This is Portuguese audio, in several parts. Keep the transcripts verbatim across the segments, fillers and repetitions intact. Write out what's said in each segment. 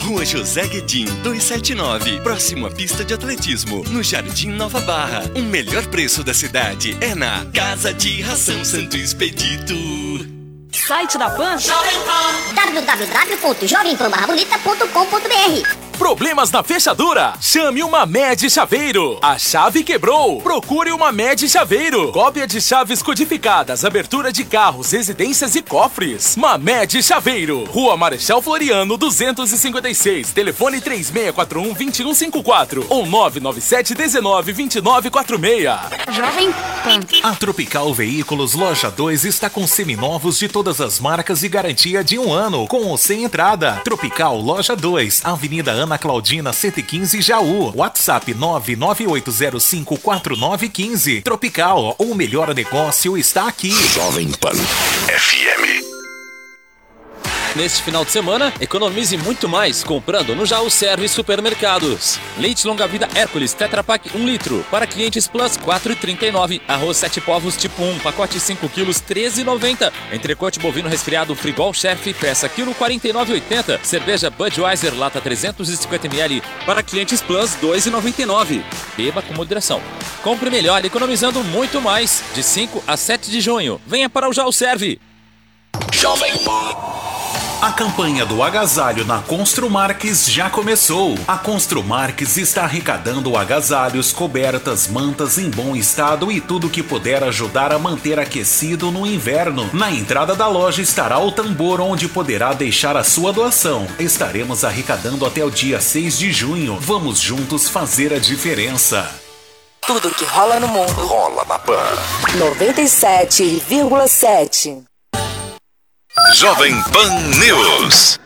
Rua José Guedin, duzentos e setenta e nove, próximo à pista de atletismo, no Jardim Nova Barra. O melhor preço da cidade é na Casa de Ração Santo Expedito. Site da Pan? w w w ponto jovem pan barra bonita ponto com ponto b r. Problemas na fechadura? Chame uma Med Chaveiro. A chave quebrou? Procure uma Med Chaveiro. Cópia de chaves codificadas, abertura de carros, residências e cofres. Mamed Chaveiro. Rua Marechal Floriano, duzentos e cinquenta e seis. Telefone três seis quatro um, dois um cinco quatro ou nove nove sete um nove, dois nove quatro seis. Jovem Pan. A Tropical Veículos Loja dois está com seminovos de todas as marcas e garantia de um ano, com ou sem entrada. Tropical Loja dois, Avenida Ana Claudina cento e quinze, Jaú. WhatsApp nove nove oito zero cinco quatro nove um cinco. Tropical, o melhor negócio está aqui. Jovem Pan F M. Neste final de semana, economize muito mais comprando no Jaú Serve Supermercados. Leite longa-vida Hércules Tetra Pak um litro para clientes Plus quatro reais e trinta e nove. Arroz sete povos tipo um, pacote cinco quilos treze reais e noventa. Entrecote bovino resfriado Frigol Chef peça quilo quarenta e nove reais e oitenta. Cerveja Budweiser lata trezentos e cinquenta mililitros para clientes Plus dois reais e noventa e nove. Beba com moderação. Compre melhor economizando muito mais. De cinco a sete de junho. Venha para o Jaú Serve. Jovem Pan. A campanha do agasalho na Construmarques já começou. A Construmarques está arrecadando agasalhos, cobertas, mantas em bom estado e tudo que puder ajudar a manter aquecido no inverno. Na entrada da loja estará o tambor onde poderá deixar a sua doação. Estaremos arrecadando até o dia seis de junho. Vamos juntos fazer a diferença. Tudo que rola no mundo rola na Pan noventa e sete vírgula sete. Jovem Pan News.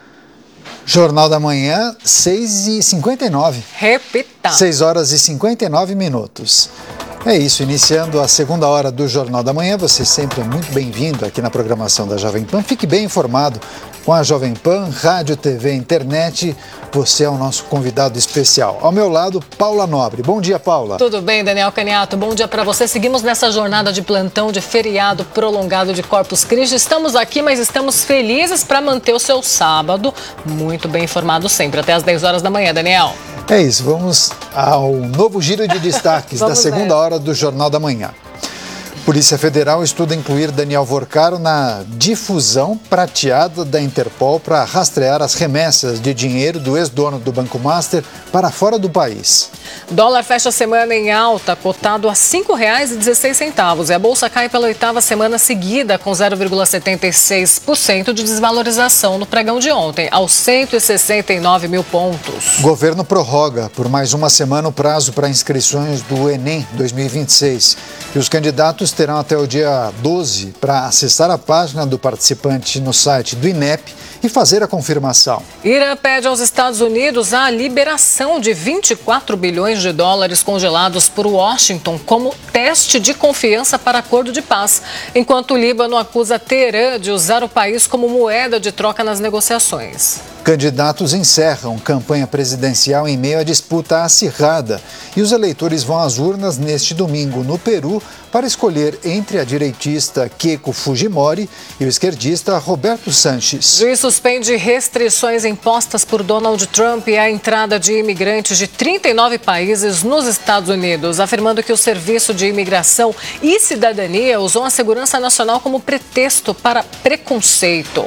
Jornal da Manhã, seis e cinquenta e nove. Repita. seis horas e cinquenta e nove minutos. É isso, iniciando a segunda hora do Jornal da Manhã. Você sempre é muito bem-vindo aqui na programação da Jovem Pan. Fique bem informado com a Jovem Pan, rádio, T V, internet. Você é o nosso convidado especial. Ao meu lado, Paula Nobre. Bom dia, Paula. Tudo bem, Daniel Caniato? Bom dia para você. Seguimos nessa jornada de plantão de feriado prolongado de Corpus Christi. Estamos aqui, mas estamos felizes para manter o seu sábado muito bem informado sempre. Até às dez horas da manhã, Daniel. É isso, vamos ao novo giro de destaques da segunda nessa. hora do Jornal da Manhã. Polícia Federal estuda incluir Daniel Vorcaro na difusão prateada da Interpol para rastrear as remessas de dinheiro do ex-dono do Banco Master para fora do país. Dólar fecha a semana em alta, cotado a cinco reais e dezesseis centavos. E a bolsa cai pela oitava semana seguida, com zero vírgula setenta e seis por cento de desvalorização no pregão de ontem, aos cento e sessenta e nove mil pontos. O governo prorroga por mais uma semana o prazo para inscrições do Enem dois mil e vinte e seis. E os candidatos terão até o dia doze para acessar a página do participante no site do INEP e fazer a confirmação. Irã pede aos Estados Unidos a liberação de vinte e quatro bilhões de dólares congelados por Washington como teste de confiança para acordo de paz, enquanto o Líbano acusa Teherã de usar o país como moeda de troca nas negociações. Candidatos encerram campanha presidencial em meio à disputa acirrada e os eleitores vão às urnas neste domingo no Peru para escolher entre a direitista Keiko Fujimori e o esquerdista Roberto Sanches. O juiz suspende restrições impostas por Donald Trump à entrada de imigrantes de trinta e nove países nos Estados Unidos, afirmando que o Serviço de Imigração e Cidadania usou a segurança nacional como pretexto para preconceito.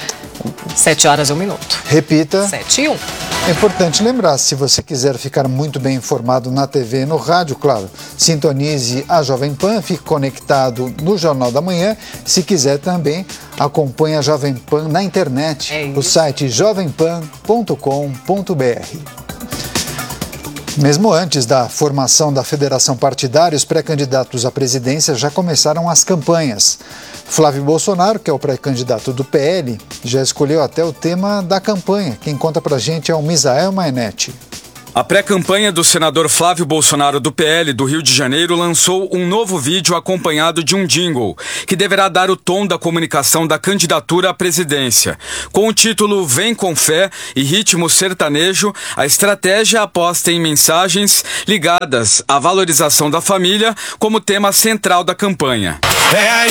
Sete horas e um minuto. Repita. Sete e um. É importante lembrar, se você quiser ficar muito bem informado na T V e no rádio, claro, sintonize a Jovem Pan, fique conectado no Jornal da Manhã. Se quiser também, acompanhe a Jovem Pan na internet, é o site jovem pan ponto com ponto b r. Mesmo antes da formação da federação partidária, os pré-candidatos à presidência já começaram as campanhas. Flávio Bolsonaro, que é o pré-candidato do P L, já escolheu até o tema da campanha. Quem conta pra gente é o Misael Mainetti. A pré-campanha do senador Flávio Bolsonaro do P L do Rio de Janeiro lançou um novo vídeo acompanhado de um jingle, que deverá dar o tom da comunicação da candidatura à presidência. Com o título Vem com Fé e ritmo sertanejo, a estratégia aposta em mensagens ligadas à valorização da família como tema central da campanha. É a